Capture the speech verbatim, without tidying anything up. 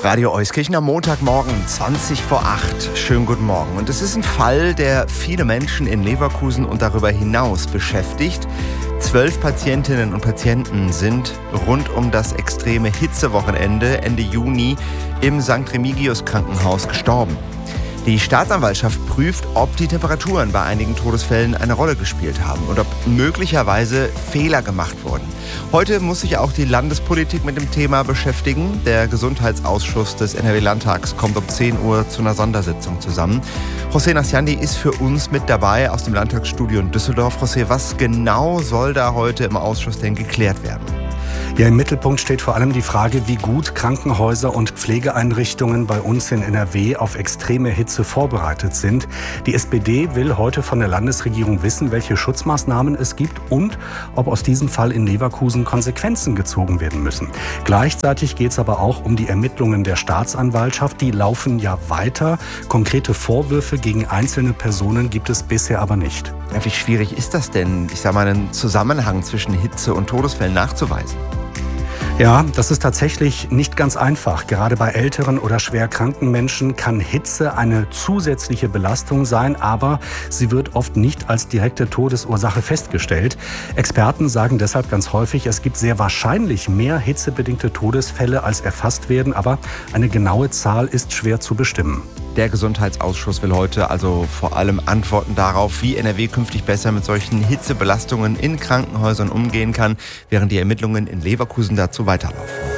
Radio Euskirchen am Montagmorgen, zwanzig vor acht. Schönen guten Morgen. Und es ist ein Fall, der viele Menschen in Leverkusen und darüber hinaus beschäftigt. Zwölf Patientinnen und Patienten sind rund um das extreme Hitzewochenende Ende Juni im Sankt Remigius Krankenhaus gestorben. Die Staatsanwaltschaft prüft, ob die Temperaturen bei einigen Todesfällen eine Rolle gespielt haben und ob möglicherweise Fehler gemacht wurden. Heute muss sich auch die Landespolitik mit dem Thema beschäftigen. Der Gesundheitsausschuss des N R W-Landtags kommt um zehn Uhr zu einer Sondersitzung zusammen. José Nasciandi ist für uns mit dabei aus dem Landtagsstudio in Düsseldorf. José, was genau soll da heute im Ausschuss denn geklärt werden? Ja, im Mittelpunkt steht vor allem die Frage, wie gut Krankenhäuser und Pflegeeinrichtungen bei uns in N R W auf extreme Hitze vorbereitet sind. Die S P D will heute von der Landesregierung wissen, welche Schutzmaßnahmen es gibt und ob aus diesem Fall in Leverkusen Konsequenzen gezogen werden müssen. Gleichzeitig geht es aber auch um die Ermittlungen der Staatsanwaltschaft. Die laufen ja weiter. Konkrete Vorwürfe gegen einzelne Personen gibt es bisher aber nicht. Ja, wie schwierig ist das denn, ich sag mal, einen Zusammenhang zwischen Hitze und Todesfällen nachzuweisen? Ja, das ist tatsächlich nicht ganz einfach. Gerade bei älteren oder schwer kranken Menschen kann Hitze eine zusätzliche Belastung sein, aber sie wird oft nicht als direkte Todesursache festgestellt. Experten sagen deshalb ganz häufig, es gibt sehr wahrscheinlich mehr hitzebedingte Todesfälle, als erfasst werden, aber eine genaue Zahl ist schwer zu bestimmen. Der Gesundheitsausschuss will heute also vor allem Antworten darauf, wie N R W künftig besser mit solchen Hitzebelastungen in Krankenhäusern umgehen kann, während die Ermittlungen in Leverkusen dazu weiterlaufen.